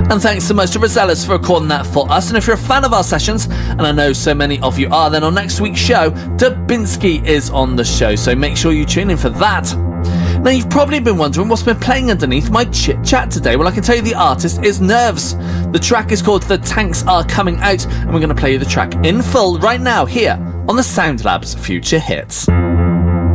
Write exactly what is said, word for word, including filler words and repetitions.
And thanks so much to Rosellas for recording that for us. And if you're a fan of our sessions, and I know so many of you are, then on next week's show, Dubinsky is on the show, so make sure you tune in for that. Now, you've probably been wondering what's been playing underneath my chit-chat today. Well, I can tell you the artist is Nerves. The track is called The Tanks Are Coming Out, and we're going to play you the track in full right now here on the Sound Labs Future Hits.